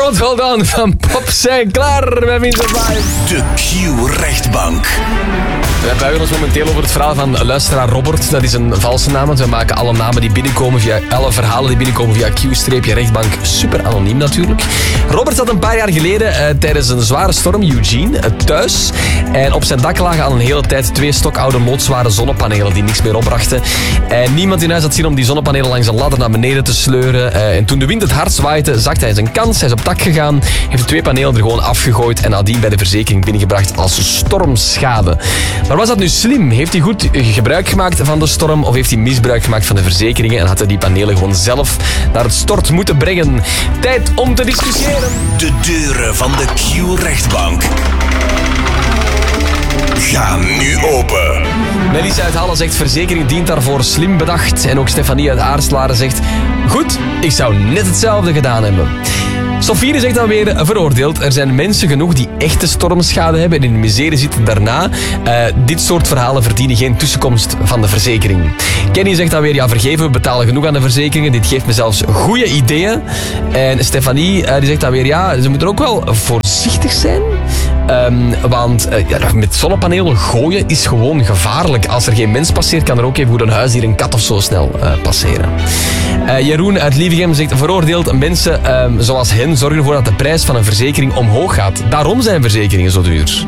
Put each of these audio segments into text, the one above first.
Don't Hold On van Pop zijn klaar bij Min The Vibe. De Q-rechtbank. Wij buigen ons momenteel over het verhaal van luisteraar Robert. Dat is een valse naam, want wij maken alle namen die binnenkomen via alle verhalen die binnenkomen via Q-rechtbank. Super anoniem natuurlijk. Robert zat een paar jaar geleden tijdens een zware storm, Eugene, thuis. En op zijn dak lagen al een hele tijd 2 stokoude loodzware zonnepanelen die niks meer opbrachten. En niemand in huis had zin om die zonnepanelen langs een ladder naar beneden te sleuren. En toen de wind het hard zwaaide, zag hij zijn kans. Hij is op dak gegaan, heeft de 2 panelen er gewoon afgegooid en nadien bij de verzekering binnengebracht als stormschade. Maar was dat nu slim? Heeft hij goed gebruik gemaakt van de storm of heeft hij misbruik gemaakt van de verzekeringen en had hij die panelen gewoon zelf naar het stort moeten brengen? Tijd om te discussiëren. De deuren van de Q-rechtbank gaan nu open. Melissa uit Halle zegt verzekering dient daarvoor slim bedacht. En ook Stefanie uit Aarslaren zegt goed, ik zou net hetzelfde gedaan hebben. Sofie zegt dan weer veroordeeld. Er zijn mensen genoeg die echte stormschade hebben en in de miserie zitten daarna. Dit soort verhalen verdienen geen tussenkomst van de verzekering. Kenny zegt dan weer, ja vergeven, we betalen genoeg aan de verzekeringen. Dit geeft me zelfs goede ideeën. En Stefanie die zegt dan weer, ja, ze moeten ook wel voorzichtig zijn. Want met zonnepanelen gooien is gewoon gevaarlijk. Als er geen mens passeert, kan er ook even goed een huis hier een kat of zo snel passeren. Jeroen uit Lievegem zegt veroordeeld. Mensen zoals hen zorgen ervoor dat de prijs van een verzekering omhoog gaat. Daarom zijn verzekeringen zo duur.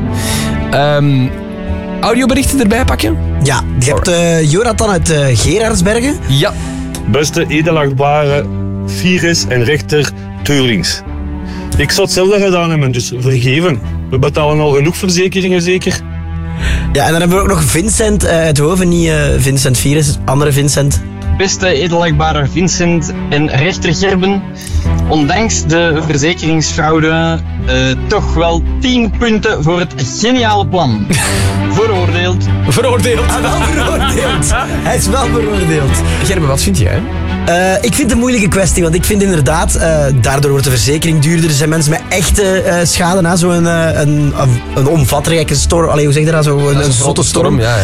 Audioberichten erbij pakken? Ja, je hebt Jonathan uit Gerardsbergen. Ja. Beste edelachtbare virus en rechter Teurlings. Ik zou hetzelfde gedaan hebben, dus vergeven. We betalen al genoeg verzekeringen, zeker? Ja, en dan hebben we ook nog Vincent uit Hoven, niet Vincent Virus, andere Vincent. Beste edelachtbare Vincent en rechter Gerben, ondanks de verzekeringsfraude toch wel 10 punten voor het geniale plan. Veroordeeld. Veroordeeld. Ah, wel veroordeeld. Hij is wel veroordeeld. Gerben, wat vind jij? Ik vind het een moeilijke kwestie, want ik vind inderdaad, daardoor wordt de verzekering duurder. Er zijn mensen met echte schade na zo'n een omvatrijke storm. Allee, hoe zeg je dat? Een zotte storm. Ja.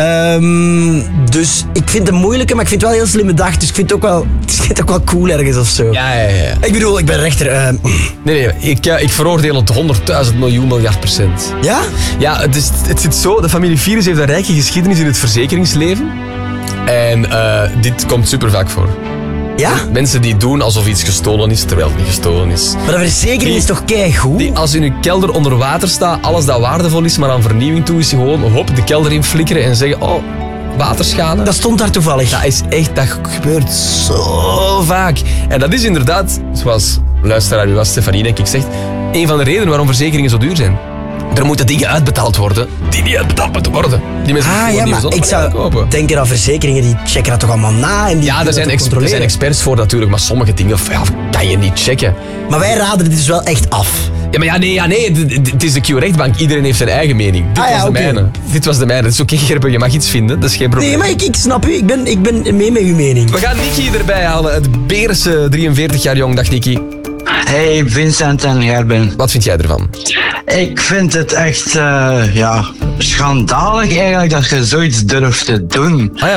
Dus ik vind het een moeilijke, maar ik vind het wel een heel slimme dag. Dus ik vind het ook wel cool ergens of zo. Ja. Ik bedoel, ik ben rechter. Nee, ik veroordeel het 100.000 miljoen miljard procent. Ja? Ja, het zit zo. De familie Virus heeft een rijke geschiedenis in het verzekeringsleven. En dit komt super vaak voor. Ja? Mensen die doen alsof iets gestolen is, terwijl het niet gestolen is. Maar de verzekering is toch keigoed? Die als in uw kelder onder water staat, alles dat waardevol is, maar aan vernieuwing toe is, gewoon hop, de kelder in flikkeren en zeggen, oh, waterschade. Dat stond daar toevallig. Dat gebeurt zo vaak. En dat is inderdaad, zoals luisteraar Stefanie denk ik zegt, een van de redenen waarom verzekeringen zo duur zijn. Er moeten dingen uitbetaald worden die niet uitbetaald moeten worden. Die mensen maar ik zou denken dat verzekeringen die checken dat toch allemaal na en die er zijn experts voor natuurlijk, maar sommige dingen kan je niet checken. Maar wij raden dit dus wel echt af. Ja, maar nee, het is de Q-rechtbank. Iedereen heeft zijn eigen mening. Dit was de mijne. Het is oké, Gerben, je mag iets vinden, dat is geen probleem. Nee, maar ik snap u. Ik ben mee met uw mening. We gaan Nicky erbij halen. Het Beerse, 43 jaar jong. Dag Nicky. Hey Vincent en Gerben. Wat vind jij ervan? Ik vind het echt schandalig eigenlijk dat je zoiets durft te doen. Ah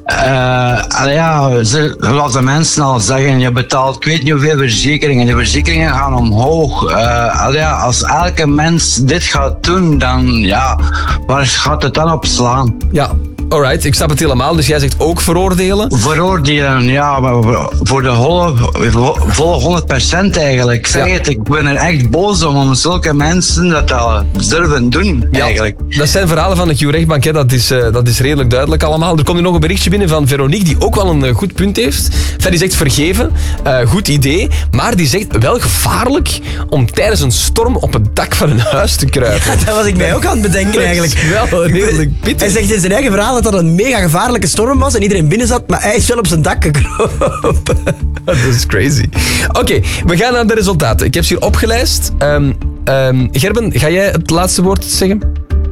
ja. Zoals de mensen al zeggen, je betaalt ik weet niet hoeveel verzekeringen. De verzekeringen gaan omhoog. Als elke mens dit gaat doen, dan waar gaat het dan op slaan? Ja. Alright, ik snap het helemaal. Dus jij zegt ook veroordelen? Veroordelen, ja, maar voor de volle 100% eigenlijk. Ik zeg het, ik ben er echt boos om zulke mensen dat durven doen, eigenlijk. Dat zijn verhalen van de Q-rechtbank, hè. Dat is redelijk duidelijk allemaal. Er komt nu nog een berichtje binnen van Veronique, die ook wel een goed punt heeft. Die zegt vergeven, goed idee, maar die zegt wel gevaarlijk om tijdens een storm op het dak van een huis te kruipen. Ja, dat was ik mij ook aan het bedenken eigenlijk. Wel redelijk pittig. Hij zegt in zijn eigen verhaal dat een mega gevaarlijke storm was en iedereen binnen zat, maar hij is wel op zijn dak gekropen. Dat is crazy. Oké, we gaan naar de resultaten. Ik heb ze hier opgelijst. Gerben, ga jij het laatste woord zeggen?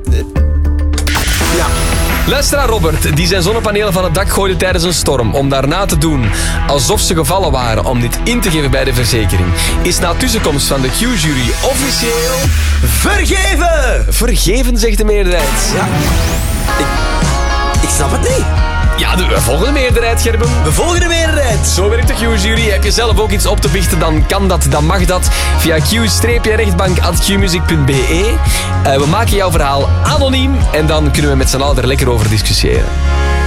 Ja. Luisteraar Robert, die zijn zonnepanelen van het dak gooide tijdens een storm, om daarna te doen alsof ze gevallen waren om dit in te geven bij de verzekering, is na tussenkomst van de Q-jury officieel vergeven! Vergeven, zegt de meerderheid. Ja. Ik snap het niet. Ja, de volgende meerderheid, Gerben. De volgende meerderheid. Zo werkt de Q-jury. Heb je zelf ook iets op te biechten, dan kan dat, dan mag dat. Via q-rechtbank@qmusic.be. We maken jouw verhaal anoniem en dan kunnen we met z'n allen er lekker over discussiëren.